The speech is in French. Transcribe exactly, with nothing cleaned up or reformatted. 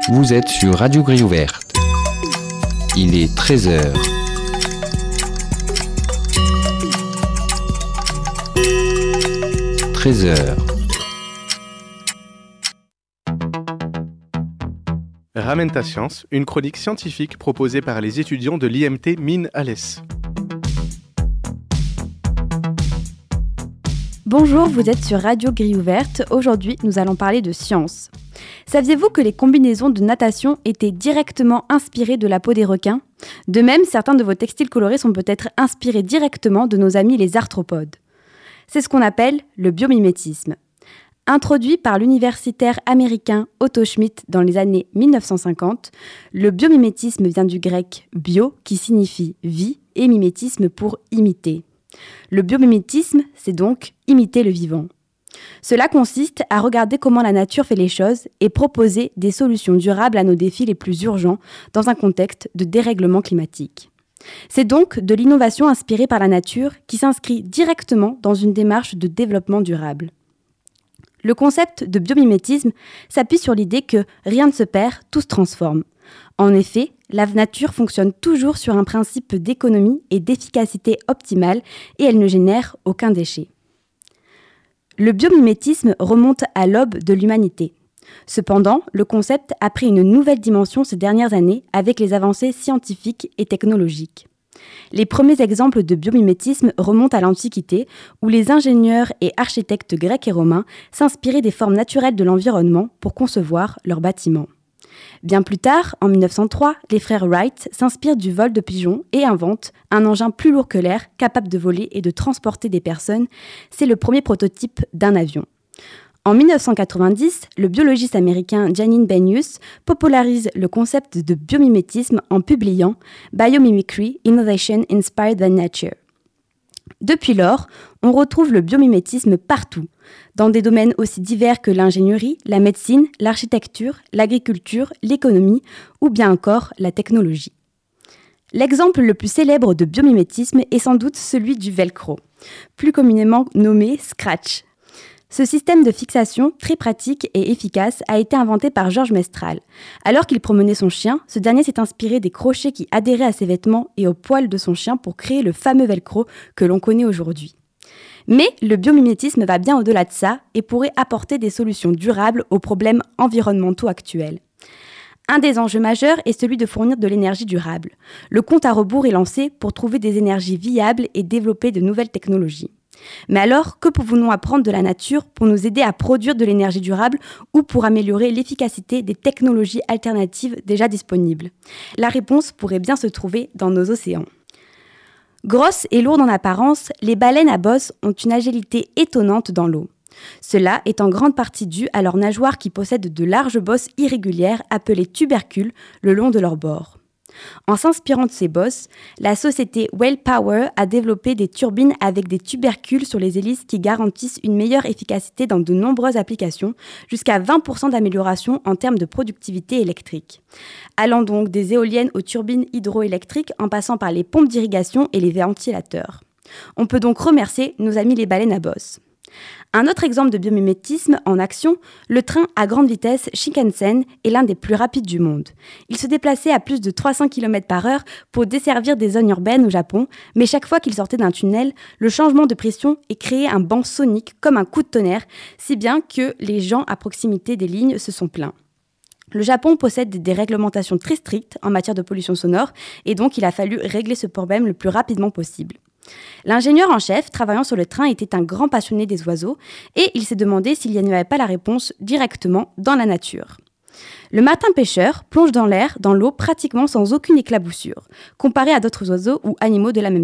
Vous êtes sur Radio Grille Ouverte. Il est treize heures. treize heures. Ramène ta science, une chronique scientifique proposée par les étudiants de l'I M T Mines-Alès. Bonjour, vous êtes sur Radio Grille Ouverte. Aujourd'hui, nous allons parler de science. Saviez-vous que les combinaisons de natation étaient directement inspirées de la peau des requins ? De même, certains de vos textiles colorés sont peut-être inspirés directement de nos amis les arthropodes. C'est ce qu'on appelle le biomimétisme. Introduit par l'universitaire américain Otto Schmidt dans les années dix-neuf cent cinquante, le biomimétisme vient du grec « bio » qui signifie « vie » et « mimétisme » pour « imiter ». Le biomimétisme, c'est donc imiter le vivant. Cela consiste à regarder comment la nature fait les choses et proposer des solutions durables à nos défis les plus urgents dans un contexte de dérèglement climatique. C'est donc de l'innovation inspirée par la nature qui s'inscrit directement dans une démarche de développement durable. Le concept de biomimétisme s'appuie sur l'idée que rien ne se perd, tout se transforme. En effet, la nature fonctionne toujours sur un principe d'économie et d'efficacité optimale et elle ne génère aucun déchet. Le biomimétisme remonte à l'aube de l'humanité. Cependant, le concept a pris une nouvelle dimension ces dernières années avec les avancées scientifiques et technologiques. Les premiers exemples de biomimétisme remontent à l'Antiquité, où les ingénieurs et architectes grecs et romains s'inspiraient des formes naturelles de l'environnement pour concevoir leurs bâtiments. Bien plus tard, en dix-neuf cent trois, les frères Wright s'inspirent du vol de pigeons et inventent un engin plus lourd que l'air, capable de voler et de transporter des personnes. C'est le premier prototype d'un avion. En dix-neuf cent quatre-vingt-dix, le biologiste américain Janine Benyus popularise le concept de biomimétisme en publiant « Biomimicry, Innovation Inspired by Nature ». Depuis lors, on retrouve le biomimétisme partout, dans des domaines aussi divers que l'ingénierie, la médecine, l'architecture, l'agriculture, l'économie ou bien encore la technologie. L'exemple le plus célèbre de biomimétisme est sans doute celui du velcro, plus communément nommé Scratch. Ce système de fixation, très pratique et efficace, a été inventé par Georges Mestral. Alors qu'il promenait son chien, ce dernier s'est inspiré des crochets qui adhéraient à ses vêtements et aux poils de son chien pour créer le fameux velcro que l'on connaît aujourd'hui. Mais le biomimétisme va bien au-delà de ça et pourrait apporter des solutions durables aux problèmes environnementaux actuels. Un des enjeux majeurs est celui de fournir de l'énergie durable. Le compte à rebours est lancé pour trouver des énergies viables et développer de nouvelles technologies. Mais alors, que pouvons-nous apprendre de la nature pour nous aider à produire de l'énergie durable ou pour améliorer l'efficacité des technologies alternatives déjà disponibles ? La réponse pourrait bien se trouver dans nos océans. Grosses et lourdes en apparence, les baleines à bosse ont une agilité étonnante dans l'eau. Cela est en grande partie dû à leurs nageoires qui possèdent de larges bosses irrégulières appelées tubercules le long de leurs bords. En s'inspirant de ces bosses, la société Whale Power a développé des turbines avec des tubercules sur les hélices qui garantissent une meilleure efficacité dans de nombreuses applications, jusqu'à vingt pour cent d'amélioration en termes de productivité électrique. Allant donc des éoliennes aux turbines hydroélectriques en passant par les pompes d'irrigation et les ventilateurs. On peut donc remercier nos amis les baleines à bosse. Un autre exemple de biomimétisme en action, le train à grande vitesse Shinkansen est l'un des plus rapides du monde. Il se déplaçait à plus de trois cents kilomètres par heure pour desservir des zones urbaines au Japon, mais chaque fois qu'il sortait d'un tunnel, le changement de pression et créait un banc sonique comme un coup de tonnerre, si bien que les gens à proximité des lignes se sont plaints. Le Japon possède des réglementations très strictes en matière de pollution sonore et donc il a fallu régler ce problème le plus rapidement possible. L'ingénieur en chef travaillant sur le train était un grand passionné des oiseaux et il s'est demandé s'il n'y avait pas la réponse directement dans la nature. Le martin-pêcheur plonge dans l'air, dans l'eau, pratiquement sans aucune éclaboussure, comparé à d'autres oiseaux ou animaux de la même